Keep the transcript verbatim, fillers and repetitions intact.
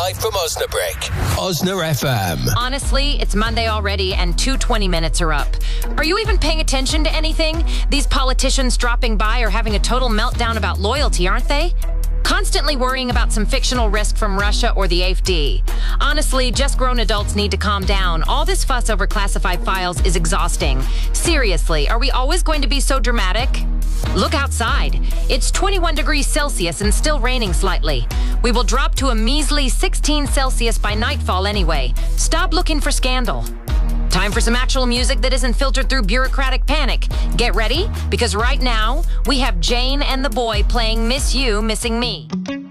live from Osnabrück. Osna F M. Honestly, it's Monday already and two twenty minutes are up. Are you even paying attention to anything? These politicians dropping by are having a total meltdown about loyalty, aren't they? Constantly worrying about some fictional risk from Russia or the A F D. Honestly, just grown adults need to calm down. All this fuss over classified files is exhausting. Seriously, are we always going to be so dramatic? Look outside. It's twenty-one degrees Celsius and still raining slightly. We will drop to a measly sixteen Celsius by nightfall anyway. Stop looking for scandal. Time for some actual music that isn't filtered through bureaucratic panic. Get ready, because right now, we have Jane and the Boy playing Miss You, Missing Me.